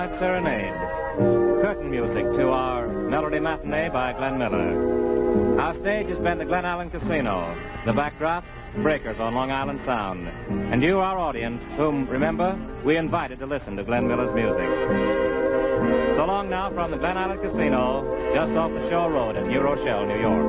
Serenade, curtain music to our Melody Matinee by Glenn Miller. Our stage has been the Glen Allen Casino. The backdrop, breakers on Long Island Sound. And you, our audience, whom, remember, we invited to listen to Glenn Miller's music. So long now from the Glen Allen Casino, just off the Shore Road in New Rochelle, New York.